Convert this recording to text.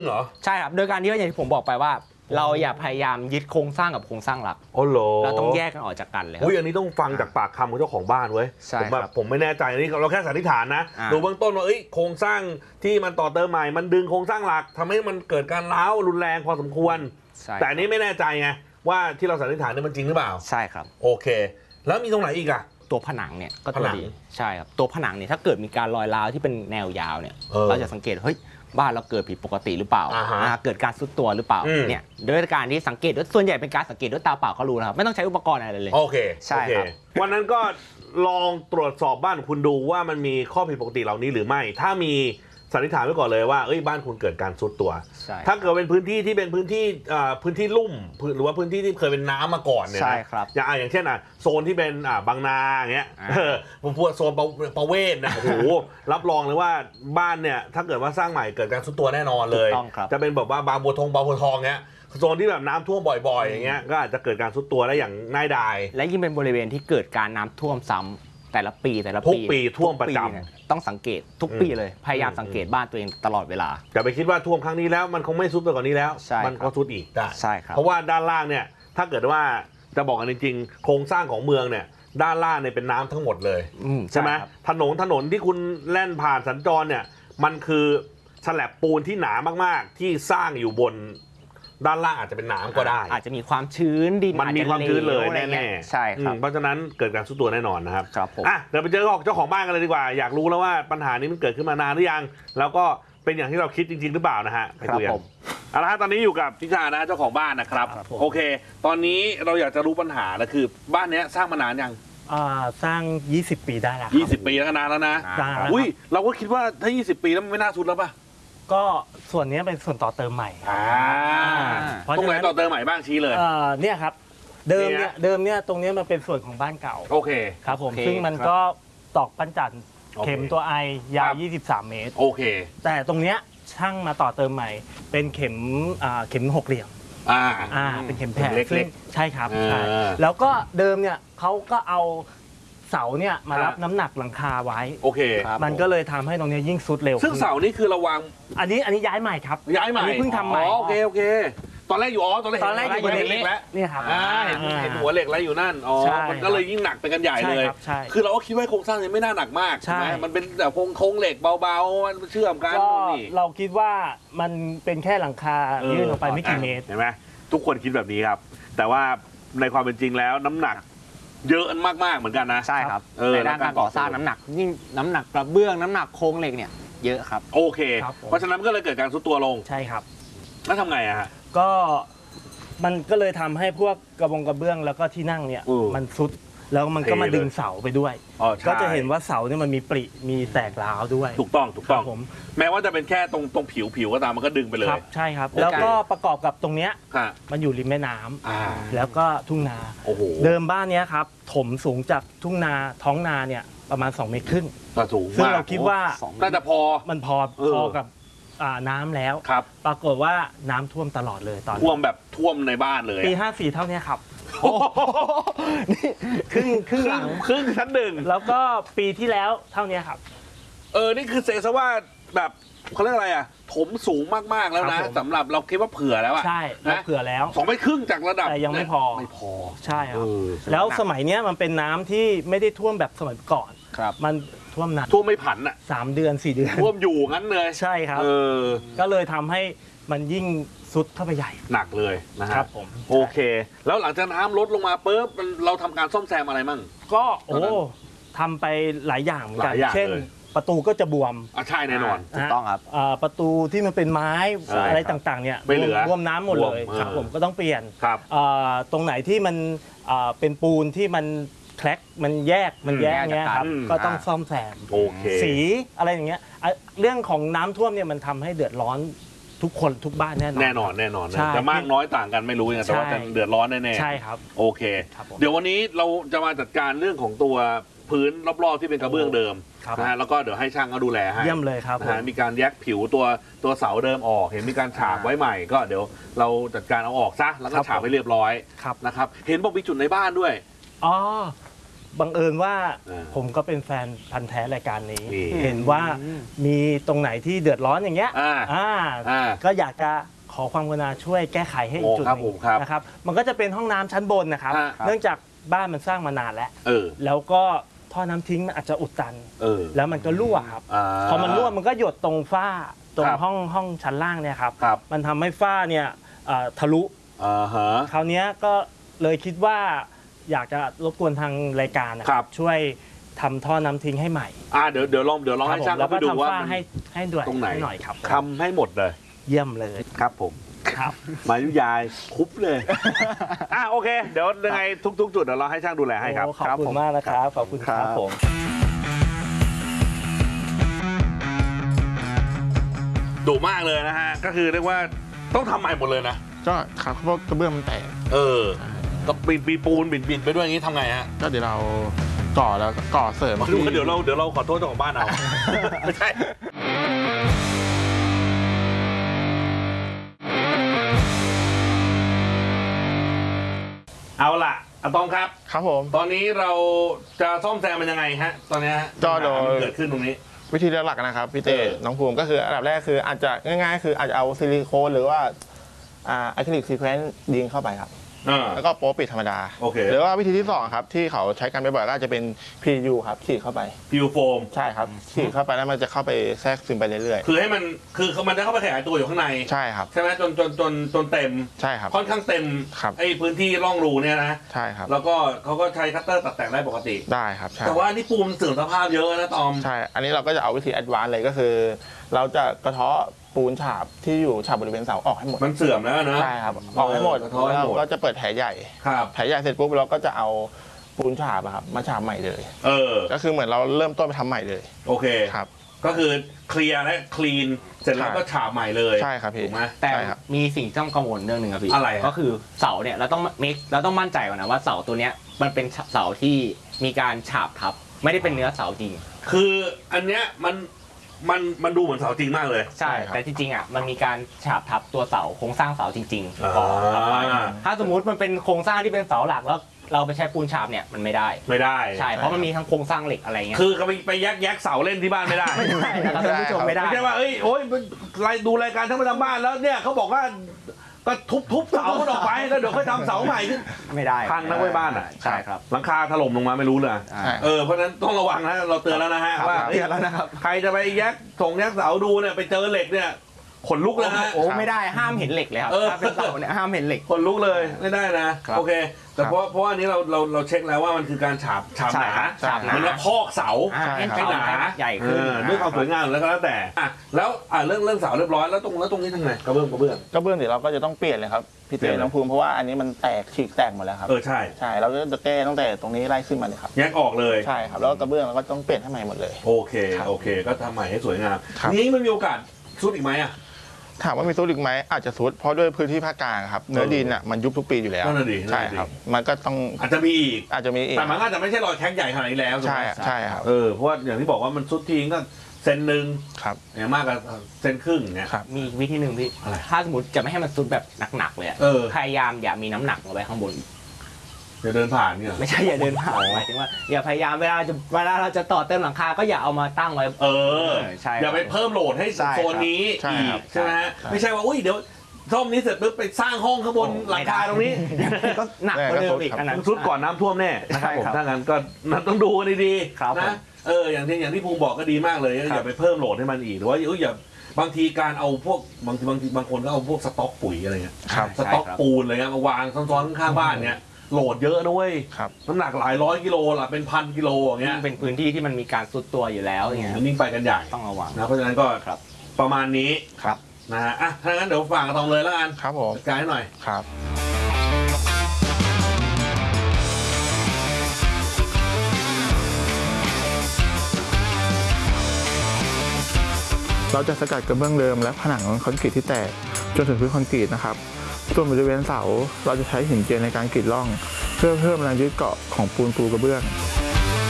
เหรอใช่ครับโดยการที่อย่างที่ผมบอกไปว่าเราอย่าพยายามยึดโครงสร้างกับโครงสร้างหลักอ๋อเหรอเราต้องแยกกันออกจากกันเลยครับอันนี้ต้องฟังจากปากคำของเจ้าของบ้านเว้ยผมไม่แน่ใจอันนี้เราแค่สันนิษฐานนะดูเบื้องต้นว่าโครงสร้างที่มันต่อเติมใหม่มันดึงโครงสร้างหลักทำให้มันเกิดการร้าวรุนแรงพอสมควรแต่อันนี้ไม่แน่ใจไงว่าที่เราสันนิษฐานนี่มันจริงหรือเปล่าใช่ครับโอเคแล้วมีตรงไหนอีกอะตัวผนังเนี่ยก็ตัวดีใช่ครับตัวผนังเนี่ยถ้าเกิดมีการรอยร้าวที่เป็นแนวยาวเนี่ยเราจะสังเกตเฮ้ยบ้านเราเกิดผิดปกติหรือเปล่าเกิดการซุดตัวหรือเปล่าเนี่ยด้วยการที่สังเกตด้วยส่วนใหญ่เป็นการสังเกตด้วยตาเปล่าก็รู้นะครับไม่ต้องใช้อุปกรณ์อะไรเลยโอเคใช่ครับวันนั้นก็ลองตรวจสอบบ้านคุณดูว่ามันมีข้อผิดปกติเหล่านี้หรือไม่ถ้ามีสันนิษฐานไว้ก่อนเลยว่าบ้านคุณเกิดการซุดตัวถ้าเกิดเป็นพื้นที่ที่เป็นพื้นที่ลุ่มหรือว่าพื้นที่ที่เคยเป็นน้ำมาก่อนเนี่ยอย่างเช่นโซนที่เป็นบางนาอย่างเงี้ยผมพูดโซนประเวศนะโอ้โหรับรองเลยว่าบ้านเนี่ยถ้าเกิดว่าสร้างใหม่เกิดการซุดตัวแน่นอนเลยจะเป็นแบบว่าบางบัวทองเงี้ยโซนที่แบบน้ำท่วมบ่อยๆอย่างเงี้ยก็อาจจะเกิดการซุดตัวได้อย่างง่ายดายและยิ่งเป็นบริเวณที่เกิดการน้ำท่วมซ้ำแต่ละปีทุกปีท่วมประจำต้องสังเกตทุกปีเลยพยายามสังเกตบ้านตัวเองตลอดเวลาอย่าไปคิดว่าท่วมครั้งนี้แล้วมันคงไม่ซุดไปกว่านี้แล้วมันก็ซุดอีกได้ใช่ครับเพราะว่าด้านล่างเนี่ยถ้าเกิดว่าจะบอกกันจริงๆโครงสร้างของเมืองเนี่ยด้านล่างเนี่ยเป็นน้ำทั้งหมดเลยใช่ไหมถนนที่คุณแล่นผ่านสัญจรเนี่ยมันคือฉลับปูนที่หนามากๆที่สร้างอยู่บนด้านล่างอาจจะเป็นน้ำก็ได้อาจจะมีความชื้นดินมันมีความชื้นเลยแน่ๆใช่ครับเพราะฉะนั้นเกิดการซุดตัวแน่นอนนะครับครับผมเดี๋ยวไปเจอเจ้าของบ้านกันเลยดีกว่าอยากรู้แล้วว่าปัญหานี้มันเกิดขึ้นมานานหรือยังแล้วก็เป็นอย่างที่เราคิดจริงๆหรือเปล่านะฮะครับผมเอาละฮะตอนนี้อยู่กับพิชานะเจ้าของบ้านนะครับโอเคตอนนี้เราอยากจะรู้ปัญหาแล้วคือบ้านนี้สร้างมานานยังสร้าง20 ปีได้แล้ว 20 ปีแล้วนานแล้วนะเราก็คิดว่าถ้า20 ปีแล้วมันไม่น่าซุดแล้วป่ะก็ส่วนนี้เป็นส่วนต่อเติมใหม่ตรงไหนต่อเติมใหม่บ้างชี้เลยเนี่ยครับเดิมเนี่ยตรงนี้มันเป็นส่วนของบ้านเก่าโอเคครับผมซึ่งมันก็ตอกปั้นจันเข็มตัวไอยาว23 เมตรโอเคแต่ตรงเนี้ยช่างมาต่อเติมใหม่เป็นเข็ม6 เหลี่ยมเป็นเข็มแผ่เล็กใช่ครับใช่แล้วก็เดิมเนี่ยเขาก็เอาเสาเนี่ยมารับน้ำหนักหลังคาไว้โอเคมันก็เลยทำให้ตรงนี้ยิ่งซุดเร็วซึ่งเสานี่คือระวังอันนี้ย้ายใหม่ครับย้ายใหม่เพิ่งทำใหม่โอเคตอนแรกอยู่ตอนแรกอยู่หัวเหล็กแล้วนี่ครับเห็นหัวเหล็กแล้วอยู่นั่นมันก็เลยยิ่งหนักไปกันใหญ่เลยคือเราก็คิดว่าโครงสร้างนี้ไม่น่าหนักมากใช่ไหมมันเป็นแบบโครงเหล็กเบาๆมันเชื่อมกันนี่เราคิดว่ามันเป็นแค่หลังคายื่นออกไปไม่กี่เมตรเห็นไหมทุกคนคิดแบบนี้ครับแต่ว่าในความเป็นจริงแล้วน้ำหนักเยอะมากๆเหมือนกันนะใช่ครับในด้านการก่อสร้างน้ำหนักยิ่งน้ำหนักกระเบื้องน้ำหนักโครงเหล็กเนี่ยเยอะครับโอเคเพราะฉะนั้นก็เลยเกิดการซุดตัวลงใช่ครับแล้วทำไงอะฮะก็มันก็เลยทำให้พวกกระเบื้องแล้วก็ที่นั่งเนี่ยมันซุดแล้วมันก็มาดึงเสาไปด้วยก็จะเห็นว่าเสาเนี่ยมันมีปริมีแตกร้าวด้วยถูกต้องผมแม้ว่าจะเป็นแค่ตรงผิวก็ตามมันก็ดึงไปเลยใช่ครับแล้วก็ประกอบกับตรงเนี้ยมันอยู่ริมแม่น้ำแล้วก็ทุ่งนาเดิมบ้านนี้ครับถมสูงจากทุ่งนาท้องนาเนี่ยประมาณ2 เมตรครึ่งสูงซึ่งเราคิดว่าน่าจะมันพอกับน้ำแล้วปรากฏว่าน้ำท่วมตลอดเลยตอนท่วมแบบท่วมในบ้านเลยปี54เท่านี้ครับนี่ครึ่งหลังชั้น1 แล้วก็ปีที่แล้วเท่านี้ครับนี่คือเซซะว่าแบบเขาเรียกอะไรถมสูงมากๆแล้วนะสำหรับเราคิดว่าเผื่อแล้วใช่เผื่อแล้ว 2 เมตรครึ่งจากระดับแต่ยังไม่พอใช่ครับแล้วสมัยนี้มันเป็นน้ำที่ไม่ได้ท่วมแบบสมัยก่อนมันท่วมหนักท่วมไม่ผัน 3 เดือน 4 เดือนท่วมอยู่งั้นเลยใช่ครับก็เลยทำให้มันยิ่งซุดเข้าไปใหญ่หนักเลยนะครับผมโอเคแล้วหลังจากน้ำลดลงมาปุ๊บเราทำการซ่อมแซมอะไรมั่งก็ทำไปหลายอย่างเหมือนกันเช่นประตูก็จะบวมใช่แน่นอนถูกต้องครับประตูที่มันเป็นไม้อะไรต่างๆเนี่ยบวมน้ำหมดเลยครับผมก็ต้องเปลี่ยนตรงไหนที่มันเป็นปูนที่มันแคร็กมันแยกเนี่ยครับก็ต้องซ่อมแซมสีอะไรอย่างเงี้ยเรื่องของน้ำท่วมเนี่ยมันทำให้เดือดร้อนทุกคนทุกบ้านแน่นอนจะมากน้อยต่างกันไม่รู้ไงแต่ว่าจะเดือดร้อนแน่ๆใช่ครับโอเคเดี๋ยววันนี้เราจะมาจัดการเรื่องของตัวพื้นรอบๆที่เป็นกระเบื้องเดิมนะฮะแล้วก็เดี๋ยวให้ช่างเขาดูแลให้เยี่ยมเลยครับมีการแยกผิวตัวเสาเดิมออกเห็นมีการฉาบไว้ใหม่ก็เดี๋ยวเราจัดการเอาออกซะแล้วก็ฉาบให้เรียบร้อยนะครับเห็นบอกมีจุดในบ้านด้วยบังเอิญว่าผมก็เป็นแฟนพันธุ์แท้รายการนี้ เห็นว่ามีตรงไหนที่เดือดร้อนอย่างเงี้ยก็อยากจะขอความกรุณาช่วยแก้ไขให้อีกจุดหนึงนะครับมันก็จะเป็นห้องน้ำชั้นบนนะครับเนื่องจากบ้านมันสร้างมานานแล้วแล้วก็ท่อน้ำทิ้งมันอาจจะอุดตันแล้วมันก็รั่วครับพอมันรั่วมันก็หยดตรงฝ้าตรงห้องชั้นล่างเนี่ยครับมันทำให้ฝ้าเนี่ยทะลุคราวนี้ก็เลยคิดว่าอยากจะรบกวนทางรายการนะครับช่วยทำท่อน้ำทิ้งให้ใหม่เดี๋ยวลองให้ช่างเขาไปดูว่าให้ด้วยตรงไหนหน่อยครับทำให้หมดเลยเยี่ยมเลยครับผมครับมายุยายคุบเลยโอเคเดี๋ยวยังไงทุกจุดเดี๋ยวเราให้ช่างดูแลให้ครับขอบคุณมากนะครับขอบคุณครับผมดุมากเลยนะฮะก็คือเรียกว่าต้องทำใหม่หมดเลยนะก็ครับเพราะกระเบื้องมันแตกก็ปีปูนบินไปด้วยอย่างนี้ทำไงฮะก็เดี๋ยวเราก่อแล้วก่อเสริมเดี๋ยวเราขอโทษเจ้าของบ้านเอาไม่ใช่เอาล่ะอาตอมครับครับผมตอนนี้เราจะซ่อมแซมมันยังไงฮะตอนนี้ก็โดยเกิดขึ้นตรงนี้วิธีหลักๆนะครับพี่เต้น้องภูมิก็คืออันดับแรกคืออาจจะง่ายๆคืออาจจะเอาซิลิโคนหรือว่าอะคริลิกซีเควนซ์ยิงเข้าไปครับแล้วก็โป๊ปิดธรรมดาหรือว่าวิธีที่2ครับที่เขาใช้กันบ่อยๆก็จะเป็น PU ครับฉีดเข้าไป PU โฟมใช่ครับฉีดเข้าไปแล้วมันจะเข้าไปแทรกซึมไปเรื่อยๆคือให้มันคือมันจะเข้าไปขยายตัวอยู่ข้างในใช่ครับใช่ไหมจนเต็มใช่ครับค่อนข้างเต็มไอ้พื้นที่ร่องรูเนี่ยนะใช่ครับแล้วก็เขาก็ใช้คัตเตอร์ตัดแต่งได้ปกติได้ครับแต่ว่านี่ปูนเสื่อมสภาพเยอะนะตอมใช่อันนี้เราก็จะเอาวิธีแอดวานซ์เลยก็คือเราจะกระเทาะปูนฉาบที่อยู่ฉาบบริเวณเสาออกให้หมดมันเสื่อมแล้วนะใช่ครับออกให้หมดแล้วก็จะเปิดแผลใหญ่แผลใหญ่เสร็จปุ๊บเราก็จะเอาปูนฉาบครับมาฉาบใหม่เลยก็คือเหมือนเราเริ่มต้นไปทำใหม่เลยโอเคครับก็คือเคลียร์และคลีนเสร็จแล้วก็ฉาบใหม่เลยใช่ครับพี่ถูกไหมแต่มีสิ่งที่ต้องกังวลเรื่องหนึ่งครับพี่อะไรก็คือเสาเนี่ยเราต้องมั่นใจก่อนนะว่าเสาตัวเนี้ยมันเป็นเสาที่มีการฉาบทับไม่ได้เป็นเนื้อเสาจริงคืออันเนี้ยมันดูเหมือนเสาจริงมากเลยใช่แต่จริงๆมันมีการฉาบทับตัวเสาโครงสร้างเสาจริงๆถ้าสมมุติมันเป็นโครงสร้างที่เป็นเสาหลักแล้วเราไปใช้ปูนฉาบเนี่ยมันไม่ได้ใช่เพราะมันมีทั้งโครงสร้างเหล็กอะไรเงี้ยคือไปแยกเสาเล่นที่บ้านไม่ได้นะครับท่านผู้ชมไม่ได้ไม่ใช่ว่าโอ้ยดูรายการทั้งประจำบ้านแล้วเนี่ยเขาบอกว่าก็ทุบเสาออกไปแล้วเดี๋ยวค่อยทำเสาใหม่ขึ้นไม่ได้พังนะไว้บ้านใช่ครับหลังคาถล่มลงมาไม่รู้เลยเพราะนั้นต้องระวังนะเราเตือนแล้วนะฮะว่าเตือนแล้วนะครับใครจะไปแยกเสาดูเนี่ยไปเจอเหล็กเนี่ยขนลุกเลยนะโอ้ไม่ได้ห้ามเห็นเหล็กเลยครับถ้าเป็นเสาเนี่ยห้ามเห็นเหล็กขนลุกเลยไม่ได้นะโอเคแต่เพราะอันนี้เราเช็คแล้วว่ามันคือการฉาบหนามันแล้วพอกเสาให้หนาใหญ่ขึ้นด้วยความสวยงามแล้วก็แล้วแต่แล้วเรื่องเสาเรียบร้อยแล้วตรงนี้ทางไหนกระเบื้องเดี๋ยวเราก็จะต้องเปลี่ยนเลยครับพี่เต้น้องภูมิเพราะว่าอันนี้มันฉีกแตกหมดแล้วครับใช่เราจะแก้ตั้งแต่ตรงนี้ไล่ขึ้นมาเลยครับแยกออกเลยใช่ครับแล้วกระเบื้องเราก็ต้องเปลี่ยนให้ใหม่หมดเลยโอเคก็ทำใหม่ให้สวยงามนี้มันมีโอกาสซุดอีกไหมถามว่ามีซุดอีกไหมอาจจะซุดเพราะด้วยพื้นที่ภาคกลางครับเนื้อดินมันยุบทุกปีอยู่แล้วใช่ครับมันก็ต้องอาจจะมีอีกแต่มันก็จะไม่ใช่รอยแข็งใหญ่ขนาดนี้แล้วใช่ครับเพราะว่าอย่างที่บอกว่ามันซุดทีก็เซนหนึ่งอย่างมากก็เซนครึ่งเนี่ยมีวิธีหนึ่งพี่ถ้าสมมติจะไม่ให้มันซุดแบบหนักๆเลยพยายามอย่ามีน้ำหนักลงไปข้างบนอย่าเดินผ่านเนี่ยไม่ใช่อย่าเดินผ่านหมายถึงว่าอย่าพยายามเวลาเราจะต่อเติมหลังคาก็อย่าเอามาตั้งไว้ใช่อย่าไปเพิ่มโหลดให้โซนนี้อีกใช่ไหมไม่ใช่ว่าอุ้ยเดี๋ยวซ่อมนี้เสร็จปุ๊บไปสร้างห้องข้างบนหลังคาตรงนี้ก็หนักกว่าเดิมอีกมันซุดก่อนน้ำท่วมแน่นะครับผมถ้างั้นก็ต้องดูกันดีๆนะอย่างที่ภูมิบอกก็ดีมากเลยอย่าไปเพิ่มโหลดให้มันอีกหรือว่าอย่าบางทีการเอาพวกบางคนก็เอาพวกสต็อกปุ๋ยอะไรเงี้ยสต็อกปูนอะไรเงี้ยมาวางซ้อนๆข้างบ้านเนี้ยโหลดเยอะนะเว้ยน้ำหนักหลายร้อยกิโลล่ะเป็นพันกิโลอย่างเงี้ยเป็นพื้นที่ที่มันมีการซุดตัวอยู่แล้วอย่างเงี้ยนิ่งไปกันใหญ่ต้องระวังนะเพราะฉะนั้นก็ประมาณนี้นะฮะถ้างั้นเดี๋ยวฝากกระทองเลยแล้วกันครับผมจัดการให้หน่อยครับเราจะสกัดกระเบื้องเดิมและผนังคอนกรีตที่แตกจนถึงพื้นคอนกรีตนะครับส่วนบริเวณเสาเราจะใช้หินเจียในการกรีดร่องเพื่อเพิ่มแรงยึดเกาะของปูกระเบื้อง